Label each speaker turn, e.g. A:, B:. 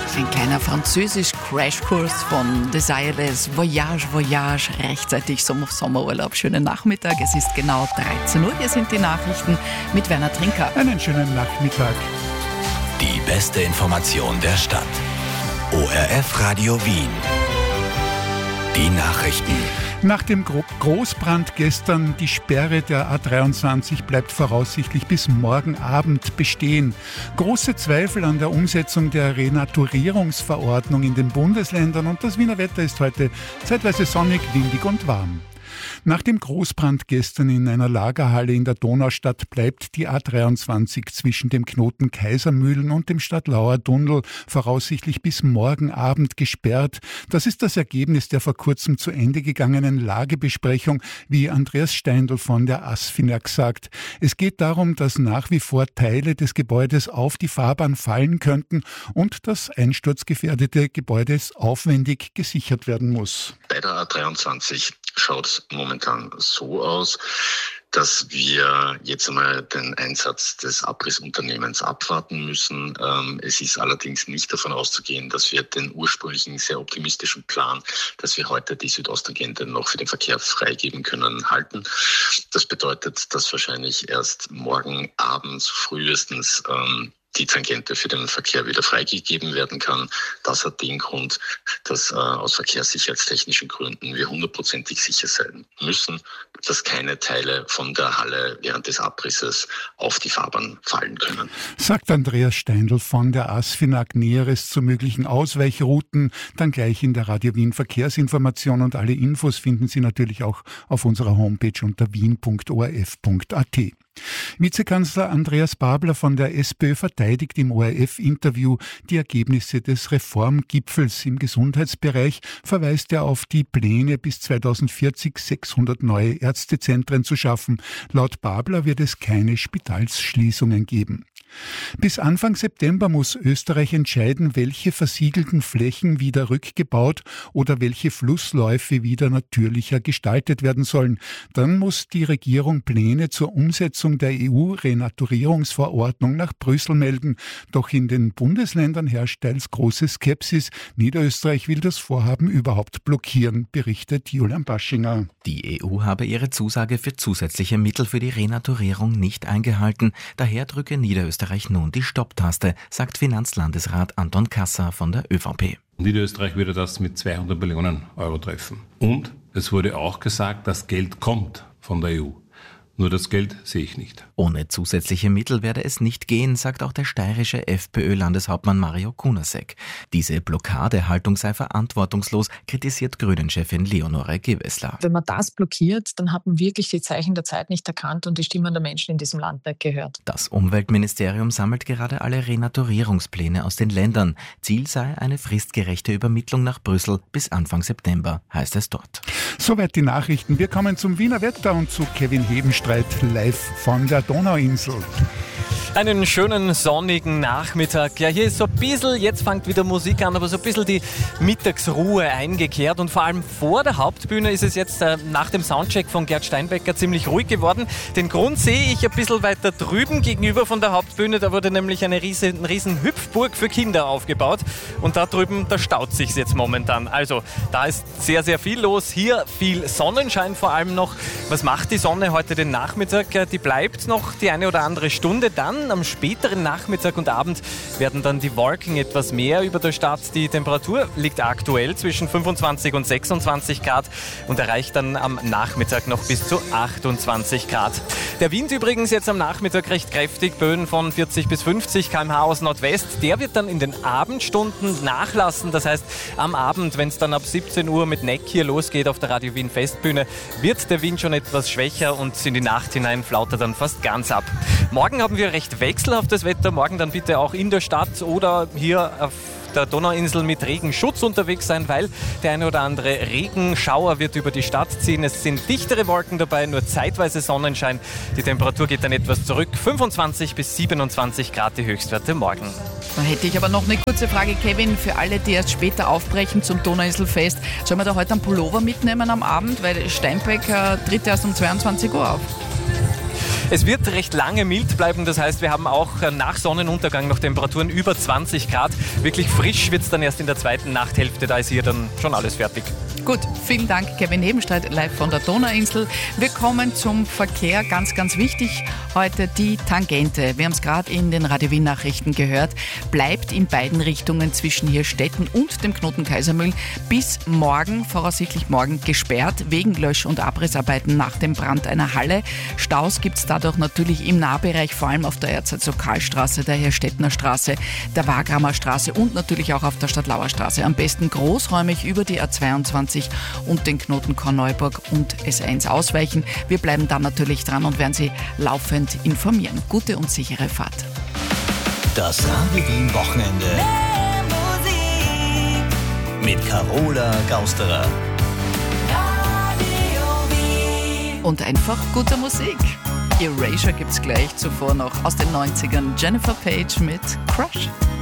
A: Ein kleiner Französisch-Crashkurs von Desireless Voyage, Voyage, rechtzeitig Sommerurlaub. Schönen Nachmittag, es ist genau 13 Uhr. Hier sind die Nachrichten mit Werner Trinker.
B: Einen schönen Nachmittag.
C: Die beste Information der Stadt. ORF Radio Wien. Die Nachrichten.
B: Nach dem Großbrand gestern, die Sperre der A23 bleibt voraussichtlich bis morgen Abend bestehen. Große Zweifel an der Umsetzung der Renaturierungsverordnung in den Bundesländern und das Wiener Wetter ist heute zeitweise sonnig, windig und warm. Nach dem Großbrand gestern in einer Lagerhalle in der Donaustadt bleibt die A23 zwischen dem Knoten Kaisermühlen und dem Stadtlauer Tunnel voraussichtlich bis morgen Abend gesperrt. Das ist das Ergebnis der vor kurzem zu Ende gegangenen Lagebesprechung, wie Andreas Steindl von der ASFINAG sagt. Es geht darum, dass nach wie vor Teile des Gebäudes auf die Fahrbahn fallen könnten und das einsturzgefährdete Gebäude aufwendig gesichert werden muss.
D: Bei der A23 schaut es momentan so aus, dass wir jetzt einmal den Einsatz des Abrissunternehmens abwarten müssen. Es ist allerdings nicht davon auszugehen, dass wir den ursprünglichen sehr optimistischen Plan, dass wir heute die Südosttangente noch für den Verkehr freigeben können, halten. Das bedeutet, dass wahrscheinlich erst morgen abends frühestens die Tangente für den Verkehr wieder freigegeben werden kann. Das hat den Grund, dass aus verkehrssicherheitstechnischen Gründen wir 100% sicher sein müssen, dass keine Teile von der Halle während des Abrisses auf die Fahrbahn fallen können.
B: Sagt Andreas Steindl von der ASFINAG. Näheres zu möglichen Ausweichrouten dann gleich in der Radio Wien Verkehrsinformation und alle Infos finden Sie natürlich auch auf unserer Homepage unter wien.orf.at. Vizekanzler Andreas Babler von der SPÖ verteidigt im ORF-Interview die Ergebnisse des Reformgipfels im Gesundheitsbereich, verweist er auf die Pläne, bis 2040 600 neue Ärztezentren zu schaffen. Laut Babler wird es keine Spitalsschließungen geben. Bis Anfang September muss Österreich entscheiden, welche versiegelten Flächen wieder rückgebaut oder welche Flussläufe wieder natürlicher gestaltet werden sollen. Dann muss die Regierung Pläne zur Umsetzung der EU-Renaturierungsverordnung nach Brüssel melden. Doch in den Bundesländern herrscht teils große Skepsis. Niederösterreich will das Vorhaben überhaupt blockieren, berichtet Julian Baschinger.
E: Die EU habe ihre Zusage für zusätzliche Mittel für die Renaturierung nicht eingehalten. Daher drücke Niederösterreich nun die Stopptaste, sagt Finanzlandesrat Anton Kasser von der ÖVP.
F: Niederösterreich würde das mit 200 Millionen Euro treffen. Und es wurde auch gesagt, das Geld kommt von der EU. Nur das Geld sehe ich nicht.
E: Ohne zusätzliche Mittel werde es nicht gehen, sagt auch der steirische FPÖ-Landeshauptmann Mario Kunasek. Diese Blockadehaltung sei verantwortungslos, kritisiert Grünen-Chefin Leonore Gewessler.
G: Wenn man das blockiert, dann hat man wirklich die Zeichen der Zeit nicht erkannt und die Stimmen der Menschen in diesem Land nicht gehört.
E: Das Umweltministerium sammelt gerade alle Renaturierungspläne aus den Ländern. Ziel sei eine fristgerechte Übermittlung nach Brüssel bis Anfang September, heißt es dort.
B: Soweit die Nachrichten. Wir kommen zum Wiener Wetter und zu Kevin Hebenstreit live von der Donauinsel.
H: Einen schönen sonnigen Nachmittag. Ja, hier ist so ein bisschen, jetzt fängt wieder Musik an, aber so ein bisschen die Mittagsruhe eingekehrt und vor allem vor der Hauptbühne ist es jetzt nach dem Soundcheck von Gerd Steinbecker ziemlich ruhig geworden. Den Grund sehe ich ein bisschen weiter drüben gegenüber von der Hauptbühne. Da wurde nämlich eine riesen Hüpfburg für Kinder aufgebaut und da drüben, da staut sich's jetzt momentan. Also da ist sehr, sehr viel los. Hier viel Sonnenschein vor allem noch. Was macht die Sonne heute den Nachmittag? Die bleibt noch die eine oder andere Stunde. Dann am späteren Nachmittag und Abend werden dann die Wolken etwas mehr über der Stadt. Die Temperatur liegt aktuell zwischen 25 und 26 Grad und erreicht dann am Nachmittag noch bis zu 28 Grad. Der Wind übrigens jetzt am Nachmittag recht kräftig, Böen von 40 bis 50 km/h aus Nordwest. Der wird dann in den Abendstunden nachlassen. Das heißt, am Abend, wenn es dann ab 17 Uhr mit Neck hier losgeht auf der Radio Wien Festbühne, wird der Wind schon etwas schwächer und in die Nacht hinein flaut er dann fast ganz ab. Morgen haben wir recht wechselhaftes Wetter. Morgen dann bitte auch in der Stadt oder hier auf der Donauinsel mit Regenschutz unterwegs sein, weil der eine oder andere Regenschauer wird über die Stadt ziehen. Es sind dichtere Wolken dabei, nur zeitweise Sonnenschein. Die Temperatur geht dann etwas zurück. 25 bis 27 Grad die Höchstwerte morgen.
A: Da hätte ich aber noch eine kurze Frage, Kevin, für alle, die erst später aufbrechen zum Donauinselfest. Sollen wir da heute einen Pullover mitnehmen am Abend? Weil Steinbeck tritt erst um 22 Uhr auf.
H: Es wird recht lange mild bleiben, das heißt, wir haben auch nach Sonnenuntergang noch Temperaturen über 20 Grad. Wirklich frisch wird es dann erst in der zweiten Nachthälfte, da ist hier dann schon alles fertig.
A: Gut, vielen Dank, Kevin Hebenstreit, live von der Donauinsel. Wir kommen zum Verkehr, ganz, ganz wichtig. Heute die Tangente. Wir haben es gerade in den Radio Wien Nachrichten gehört. Bleibt in beiden Richtungen zwischen hier Stetten und dem Knoten Kaisermühl bis morgen, voraussichtlich morgen, gesperrt wegen Lösch- und Abrissarbeiten nach dem Brand einer Halle. Staus gibt es dadurch natürlich im Nahbereich, vor allem auf der Erzherzog-Karl-Straße, der Herstettner Straße, der Wagramer Straße und natürlich auch auf der Stadtlauer Straße. Am besten großräumig über die A22 und den Knoten Korneuburg und S1 ausweichen. Wir bleiben dann natürlich dran und werden Sie laufend informieren. Gute und sichere Fahrt.
C: Das Radio Wien Wochenende mit Carola Gausterer.
A: Und einfach gute Musik. Erasure gibt's gleich, zuvor noch aus den 90ern Jennifer Page mit Crush.